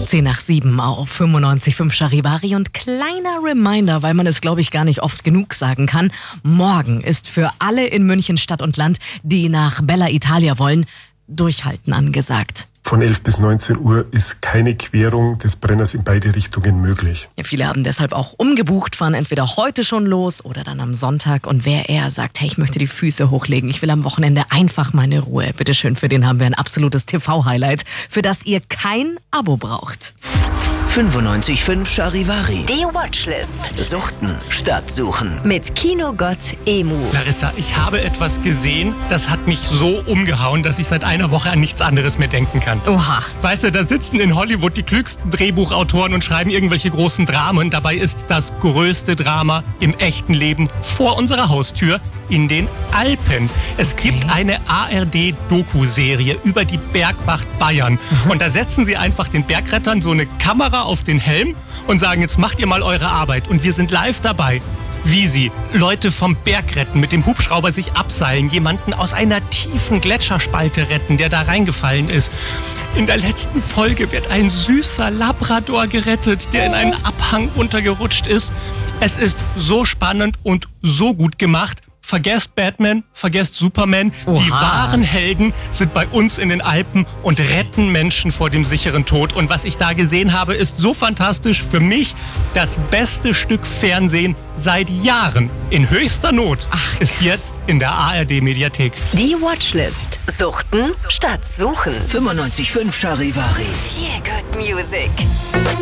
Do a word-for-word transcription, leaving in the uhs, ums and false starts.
zehn nach sieben auf fünfundneunzig Komma fünf Charivari und kleiner Reminder, weil man es, glaube ich, gar nicht oft genug sagen kann. Morgen ist für alle in München Stadt und Land, die nach Bella Italia wollen, Durchhalten angesagt. Von elf bis neunzehn Uhr ist keine Querung des Brenners in beide Richtungen möglich. Ja, viele haben deshalb auch umgebucht, fahren entweder heute schon los oder dann am Sonntag. Und wer eher sagt, hey, ich möchte die Füße hochlegen, ich will am Wochenende einfach meine Ruhe. Bitteschön, für den haben wir ein absolutes T V-Highlight, für das ihr kein Abo braucht. fünfundneunzig Komma fünf Charivari. Die Watchlist. Suchten statt suchen. Mit Kinogott Emu. Larissa, ich habe etwas gesehen, das hat mich so umgehauen, dass ich seit einer Woche an nichts anderes mehr denken kann. Oha. Weißt du, da sitzen in Hollywood die klügsten Drehbuchautoren und schreiben irgendwelche großen Dramen. Dabei ist das größte Drama im echten Leben vor unserer Haustür in den Alpen. Es gibt eine A R D-Doku-Serie über die Bergwacht Bayern. Mhm. Und da setzen sie einfach den Bergrettern so eine Kamera auf den Helm und sagen, jetzt macht ihr mal eure Arbeit. Und wir sind live dabei, wie sie Leute vom Berg retten, mit dem Hubschrauber sich abseilen, jemanden aus einer tiefen Gletscherspalte retten, der da reingefallen ist. In der letzten Folge wird ein süßer Labrador gerettet, der in einen Abhang untergerutscht ist. Es ist so spannend und so gut gemacht. Vergesst Batman, vergesst Superman. Oha. Die wahren Helden sind bei uns in den Alpen und retten Menschen vor dem sicheren Tod. Und was ich da gesehen habe, ist so fantastisch. Für mich das beste Stück Fernsehen seit Jahren. In höchster Not. Ach, ist jetzt in der A R D-Mediathek. Die Watchlist. Suchten statt suchen. fünfundneunzig Komma fünf Charivari. Viel Good Music.